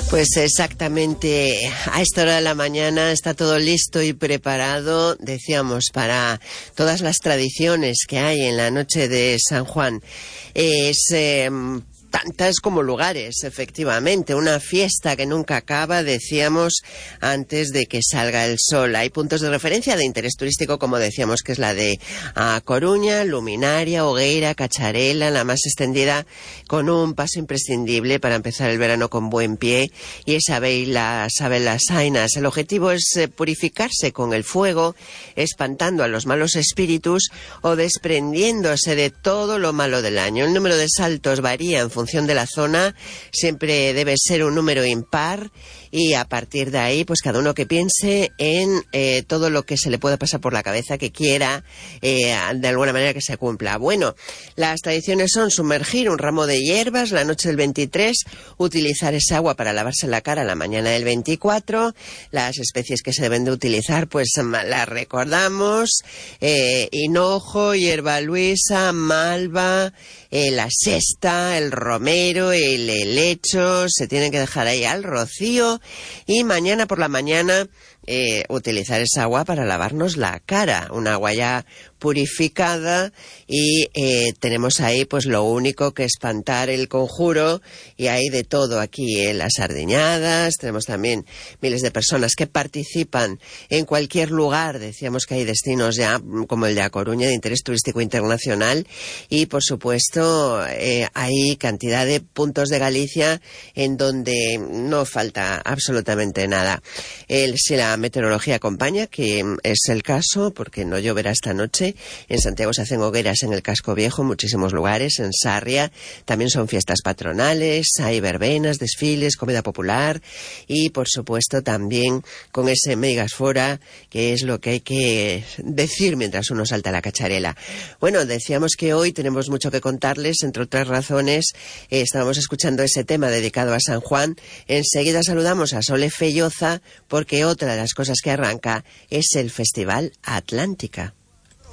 Pues exactamente a esta hora de la mañana está todo listo y preparado, decíamos, para todas las tradiciones que hay en la noche de San Juan. Tantas como lugares, efectivamente, una fiesta que nunca acaba, decíamos, antes de que salga el sol. Hay puntos de referencia de interés turístico, como decíamos, que es la de Coruña, Luminaria, Hogueira, Cacharela, la más extendida, con un paso imprescindible para empezar el verano con buen pie, y es Sabelas Ainas. El objetivo es purificarse con el fuego, espantando a los malos espíritus o desprendiéndose de todo lo malo del año. El número de saltos varía en función de la zona, siempre debe ser un número impar, y a partir de ahí, pues cada uno que piense en todo lo que se le pueda pasar por la cabeza, que quiera de alguna manera que se cumpla. Bueno, las tradiciones son sumergir un ramo de hierbas la noche del 23, utilizar esa agua para lavarse la cara la mañana del 24, las especies que se deben de utilizar, pues las recordamos: hinojo, hierba luisa, malva, la sesta, el romero, el helecho, se tienen que dejar ahí al rocío, y mañana por la mañana utilizar esa agua para lavarnos la cara, un agua ya purificada, y tenemos ahí pues lo único que espantar el conjuro, y hay de todo aquí, las sardiñadas, tenemos también miles de personas que participan en cualquier lugar. Decíamos que hay destinos ya como el de A Coruña, de interés turístico internacional, y por supuesto hay cantidad de puntos de Galicia en donde no falta absolutamente nada. Si la meteorología acompaña, que es el caso, porque no lloverá esta noche. En Santiago se hacen hogueras en el Casco Viejo, en muchísimos lugares, en Sarria también son fiestas patronales, hay verbenas, desfiles, comida popular, y por supuesto también con ese megasfora, que es lo que hay que decir mientras uno salta a la cacharela. Bueno, decíamos que hoy tenemos mucho que contarles, entre otras razones, estábamos escuchando ese tema dedicado a San Juan. Enseguida saludamos a Sole Felloza, porque otra de las cosas que arranca es el Festival Atlántica.